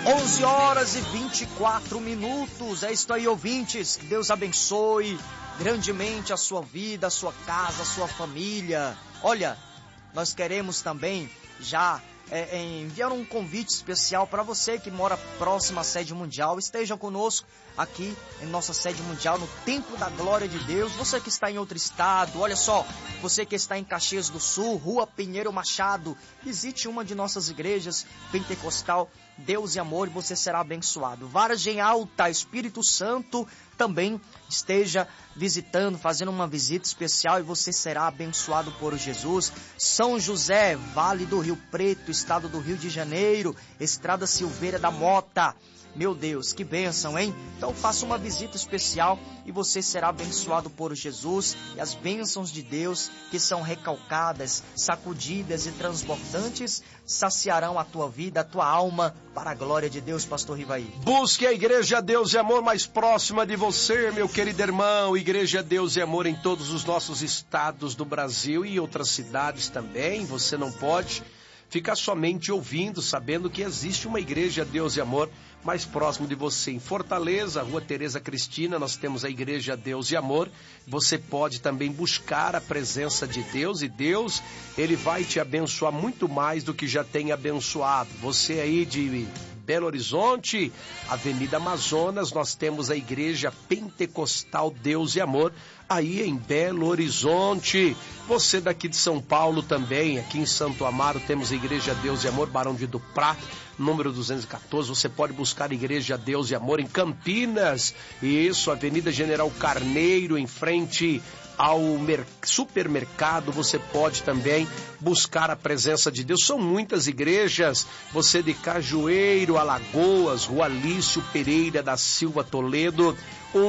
11 horas e 24 minutos. É isso aí, ouvintes. Que Deus abençoe grandemente a sua vida, a sua casa, a sua família. Olha, nós queremos também já enviar um convite especial para você que mora próximo à sede mundial. Esteja conosco aqui em nossa sede mundial, no Templo da Glória de Deus. Você que está em outro estado, olha só, você que está em Caxias do Sul, Rua Pinheiro Machado, visite uma de nossas igrejas pentecostal, Deus e Amor, e você será abençoado. Vargem Alta, Espírito Santo, também esteja visitando, fazendo uma visita especial, e você será abençoado por Jesus. São José, Vale do Rio Preto, estado do Rio de Janeiro, Estrada Silveira da Mota. Meu Deus, que bênção, hein? Então faça uma visita especial e você será abençoado por Jesus. E as bênçãos de Deus, que são recalcadas, sacudidas e transbordantes, saciarão a tua vida, a tua alma, para a glória de Deus, pastor Rivaí. Busque a Igreja Deus e Amor mais próxima de você, meu querido irmão. Igreja Deus e Amor em todos os nossos estados do Brasil e outras cidades também. Você não pode ficar somente ouvindo, sabendo que existe uma Igreja Deus e Amor mais próximo de você. Em Fortaleza, Rua Tereza Cristina, nós temos a Igreja Deus e Amor. Você pode também buscar a presença de Deus, e Deus, Ele vai te abençoar muito mais do que já tem abençoado. Você aí de Belo Horizonte, Avenida Amazonas, nós temos a Igreja Pentecostal Deus e Amor, aí em Belo Horizonte. Você daqui de São Paulo também, aqui em Santo Amaro, temos a Igreja Deus e Amor, Barão de Duprá, número 214. Você pode buscar a Igreja Deus e Amor em Campinas, isso, Avenida General Carneiro, em frente ao supermercado. Você pode também buscar a presença de Deus. São muitas igrejas. Você de Cajueiro, Alagoas, Rua Lício Pereira da Silva Toledo,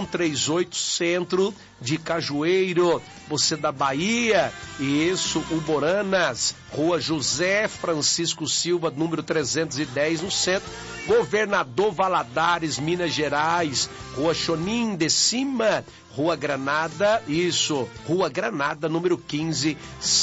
138 Centro de Cajueiro. Você da Bahia, e isso, Uboranas, Rua José Francisco Silva, número 310, no centro. Governador Valadares, Minas Gerais, Rua Chonim de Cima, Rua Granada, isso, Rua Granada, número 15,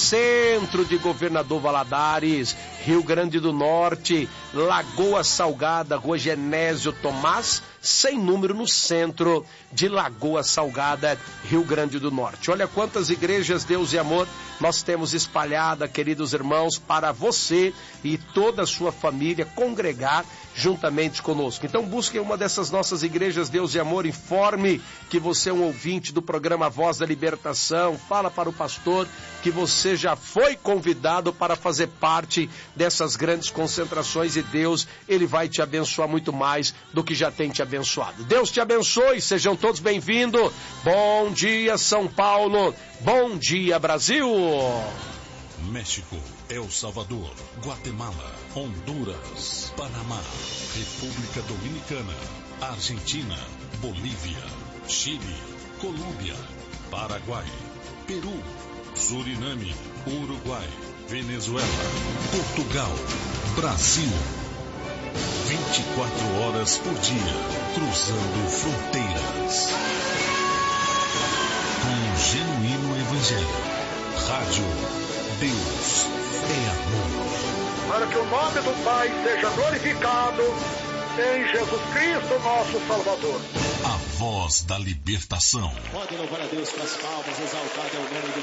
centro de Governador Valadares. Rio Grande do Norte, Lagoa Salgada, Rua Genésio Tomás, sem número, no centro de Lagoa Salgada, Rio Grande do Norte. Olha quantas igrejas Deus e Amor nós temos espalhada, queridos irmãos, para você e toda a sua família congregar juntamente conosco. Então busque uma dessas nossas igrejas Deus e Amor, informe que você é um ouvinte do programa Voz da Libertação, fala para o pastor que você já foi convidado para fazer parte dessas grandes concentrações, e Deus, Ele vai te abençoar muito mais do que já tem te abençoado. Deus te abençoe, sejam todos bem-vindos. Bom dia, São Paulo. Bom dia, Brasil. México, El Salvador, Guatemala, Honduras, Panamá, República Dominicana, Argentina, Bolívia, Chile, Colômbia, Paraguai, Peru, Suriname, Uruguai, Venezuela, Portugal, Brasil. 24 horas por dia, cruzando fronteiras. Com um genuíno evangelho. Rádio Deus é Amor. Para que o nome do Pai seja glorificado em Jesus Cristo, nosso Salvador. A Voz da Libertação. Pode louvar a Deus com as palmas, exaltado é o nome do